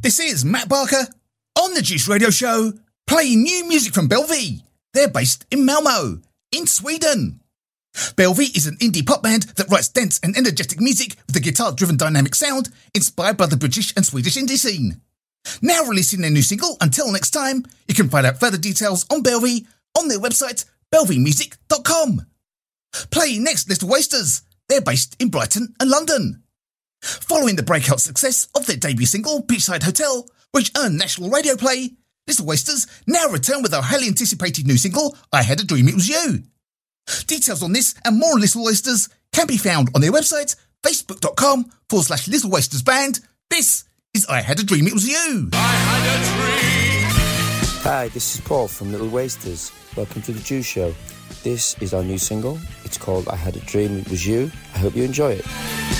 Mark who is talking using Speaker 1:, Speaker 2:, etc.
Speaker 1: This is Matt Barker on the Juice Radio Show, playing new music from Belvy. They're based in Malmo, in Sweden. Belvy is an indie pop band that writes dense and energetic music with a guitar-driven dynamic sound inspired by the British and Swedish indie scene. Now releasing their new single, Until Next Time, you can find out further details on Belvy on their website, belvymusic.com. Playing next, Little Wasters. They're based in Brighton and London. Following the breakout success of their debut single, Beachside Hotel, which earned national radio play, Little Wasters now return with our highly anticipated new single, I Had a Dream It Was You. Details on this and more on Little Wasters can be found on their website, facebook.com/Little Wasters Band. This is I Had a Dream It Was You.
Speaker 2: I had a dream.
Speaker 3: Hi, this is Paul from Little Wasters. Welcome to the Juice Show. This is our new single. It's called I Had a Dream It Was You. I hope you enjoy it.